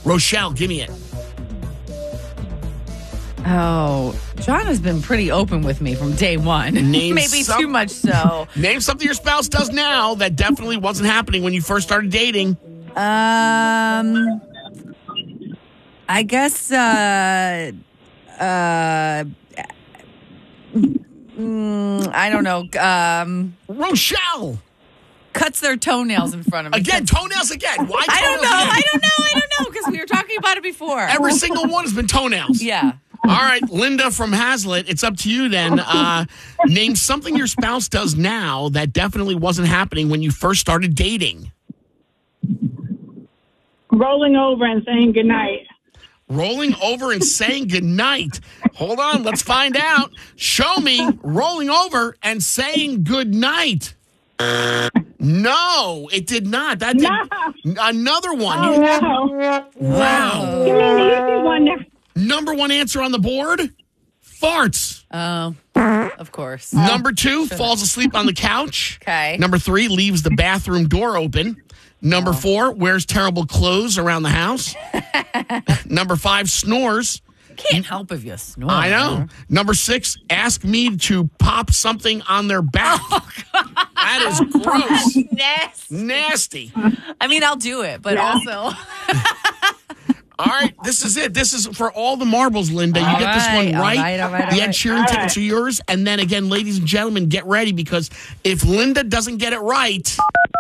Rochelle, give me it. Oh, John has been pretty open with me from day one. Maybe too much so. Name something your spouse does now that definitely wasn't happening when you first started dating. I guess, I don't know. Rochelle! Cuts their toenails in front of me. Again, toenails again. Why toenails I again? don't know, because we were talking about it before. Every single one has been toenails. Yeah. All right, Linda from Hazlitt, it's up to you then. Name something your spouse does now that definitely wasn't happening when you first started dating. Rolling over and saying goodnight. Rolling over and saying goodnight. Hold on, let's find out. Show me rolling over and saying goodnight. No, it did not. That did another one. Oh, no. Wow. Give me an easy one next. Number one answer on the board, farts. Oh, of course. Number two, falls asleep on the couch. Okay. Number three, leaves the bathroom door open. Number four, wears terrible clothes around the house. Number five, snores. Can't help if you snore. I know. Number six, ask me to pop something on their back. Oh, God. That is gross. Nasty. Nasty. I mean, I'll do it, but also. All right, this is it. This is for all the marbles, Linda. You get this one right. The Ed Sheeran tickets are yours. And then again, ladies and gentlemen, get ready because if Linda doesn't get it right,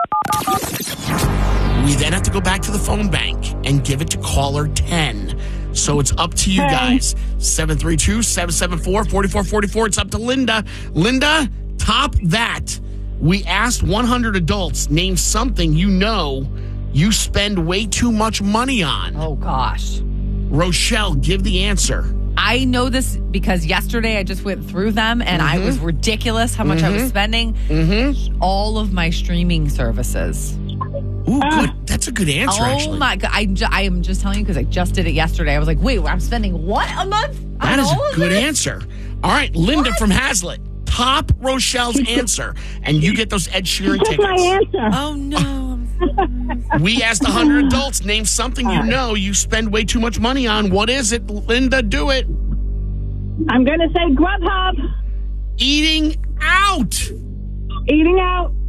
we then have to go back to the phone bank and give it to caller 10. So it's up to you guys. 732-774-4444. It's up to Linda. Linda, top that. We asked 100 adults, name something you know you spend way too much money on. Oh, gosh. Rochelle, give the answer. I know this because yesterday I just went through them and I was ridiculous how much I was spending. All of my streaming services. Ooh, good. That's a good answer, actually. Oh, my God. I am just telling you because I just did it yesterday. I was like, wait, I'm spending what a month? That is a good answer. All right, Linda from Hazlitt. Top Rochelle's answer. And you get those Ed Sheeran That's tickets. my answer. Oh, no. We asked 100 adults, name something you know you spend way too much money on. What is it? Linda, do it. I'm going to say Grubhub. Eating out. Eating out.